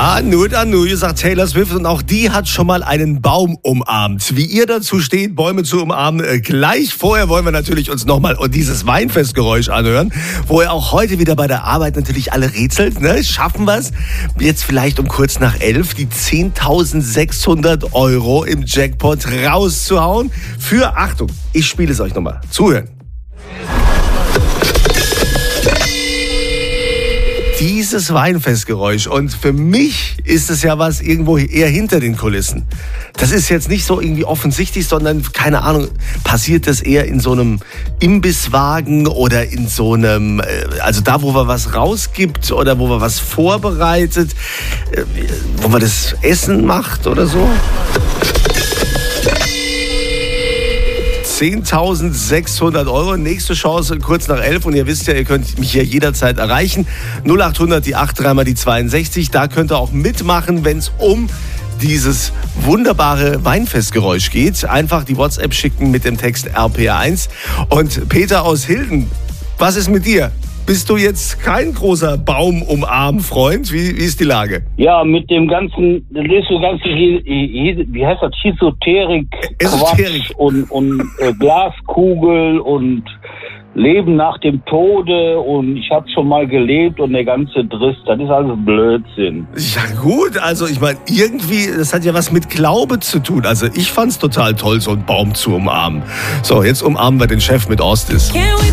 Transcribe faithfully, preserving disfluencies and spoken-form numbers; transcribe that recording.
Anu, Anu, sagt Taylor Swift, und auch die hat schon mal einen Baum umarmt. Wie ihr dazu steht, Bäume zu umarmen, äh, gleich. Vorher wollen wir natürlich uns nochmal dieses Weinfestgeräusch anhören, wo ihr auch heute wieder bei der Arbeit natürlich alle rätselt. Ne? Schaffen wir es jetzt vielleicht um kurz nach elf, die zehntausendsechshundert Euro im Jackpot rauszuhauen? Für, Achtung, ich spiele es euch nochmal. Zuhören. Dieses Weinfestgeräusch, und für mich ist es ja was irgendwo eher hinter den Kulissen. Das ist jetzt nicht so irgendwie offensichtlich, sondern, keine Ahnung, passiert das eher in so einem Imbisswagen oder in so einem, also da, wo man was rausgibt oder wo man was vorbereitet, wo man das Essen macht oder so. zehntausendsechshundert Euro, nächste Chance kurz nach elf, und ihr wisst ja, ihr könnt mich hier jederzeit erreichen. null achthundert, die acht, dreimal die zweiundsechzig, da könnt ihr auch mitmachen, wenn es um dieses wunderbare Weinfestgeräusch geht. Einfach die WhatsApp schicken mit dem Text R P R eins. Und Peter aus Hilden, was ist mit dir? Bist du jetzt kein großer Baum-Umarm-Freund? Wie, wie ist die Lage? Ja, mit dem ganzen, das ist so ganz, wie heißt das, Esoterik, Esoterik. Quatsch und, und äh, Glaskugel und Leben nach dem Tode und ich habe schon mal gelebt und der ganze Driss, das ist alles Blödsinn. Ja gut, also ich meine, irgendwie, das hat ja was mit Glaube zu tun. Also ich fand's total toll, so einen Baum zu umarmen. So, jetzt umarmen wir den Chef mit Ostis.